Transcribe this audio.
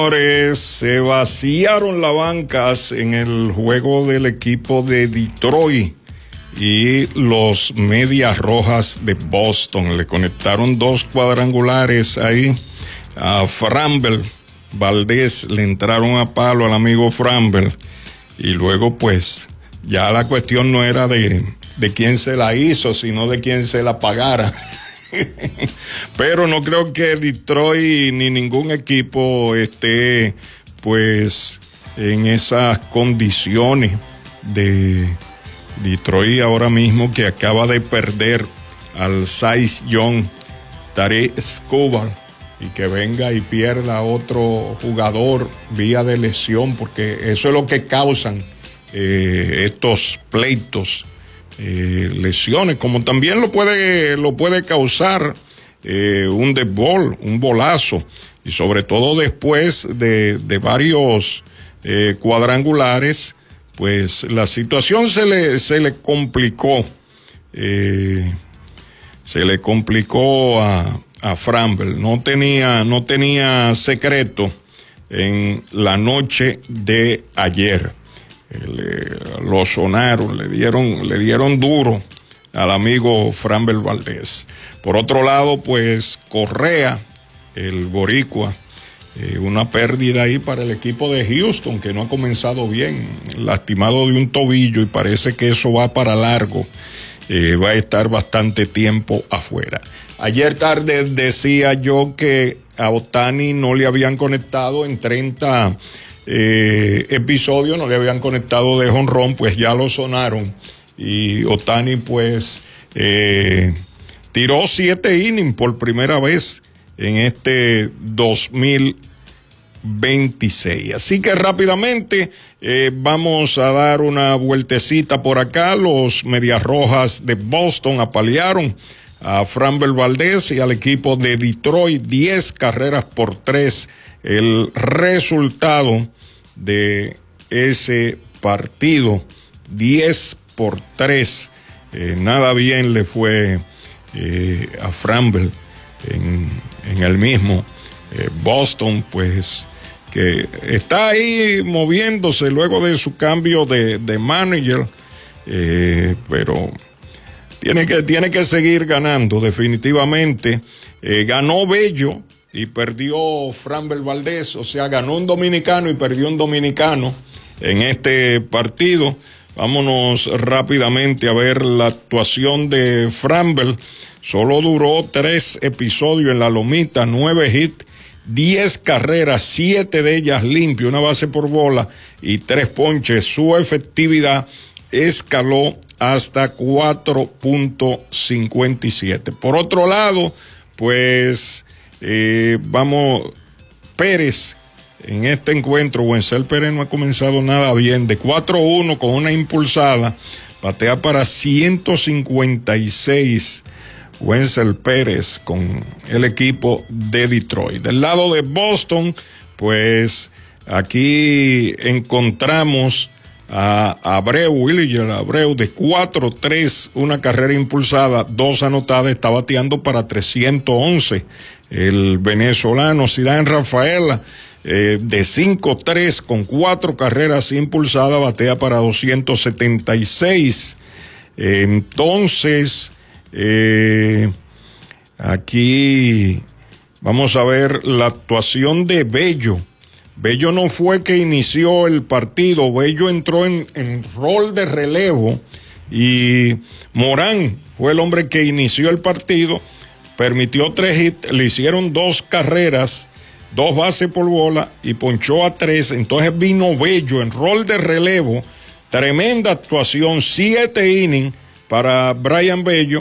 Se vaciaron las bancas en el juego del equipo de Detroit y los Medias Rojas de Boston. Le conectaron 2 cuadrangulares ahí a Framber Valdez, le entraron a palo al amigo Framber, y luego pues ya la cuestión no era de quién se la hizo, sino de quién se la pagara. Pero no creo que Detroit ni ningún equipo esté pues en esas condiciones de Detroit ahora mismo, que acaba de perder al Cy Young, Tarik Skubal, y que venga y pierda a otro jugador vía de lesión, porque eso es lo que causan estos pleitos. Lesiones, como también lo puede causar un dead ball, un bolazo, y sobre todo después de varios cuadrangulares, pues la situación se le complicó, a Framber. No tenía secreto en la noche de ayer. Lo sonaron, le dieron duro al amigo Framber Valdez. Por otro lado, pues Correa, el boricua, una pérdida ahí para el equipo de Houston, que no ha comenzado bien, lastimado de un tobillo, y parece que eso va para largo. Va a estar bastante tiempo afuera. Ayer tarde decía yo que a Ohtani no le habían conectado en 30 episodios, no le habían conectado de jonrón, pues ya lo sonaron, y Ohtani pues tiró 7 innings por primera vez en este 2026. Así que rápidamente vamos a dar una vueltecita por acá. Los Medias Rojas de Boston apalearon a Framber Valdez y al equipo de Detroit 10-3. El resultado de ese partido, 10-3. Nada bien le fue a Framber en el mismo Boston, pues que está ahí moviéndose luego de su cambio de manager, pero tiene que seguir ganando definitivamente. Ganó Bello y perdió Framber Valdez, o sea, ganó un dominicano y perdió un dominicano en este partido. Vámonos rápidamente a ver la actuación de Framber. Solo duró 3 episodios en la lomita, 9 hits, 10 carreras, 7 de ellas limpias, una base por bola y 3 ponches. Su efectividad escaló hasta 4.57. Por otro lado, pues Pérez, en este encuentro, Wenzel Pérez no ha comenzado nada bien. De 4-1 con una impulsada, batea para 156. Wenzel Pérez con el equipo de Detroit. Del lado de Boston, pues aquí encontramos a William Abreu, de 4-3, una carrera impulsada, 2 anotadas, está bateando para 311. El venezolano Zidane Rafaela, de 5-3 con 4 carreras impulsadas, batea para 276. Entonces, aquí vamos a ver la actuación de Bello. Bello no fue que inició el partido, Bello entró en rol de relevo, y Morán fue el hombre que inició el partido, permitió 3 hits, le hicieron 2 carreras, 2 bases por bola y ponchó a 3. Entonces vino Bello en rol de relevo, tremenda actuación, 7 innings para Brayan Bello.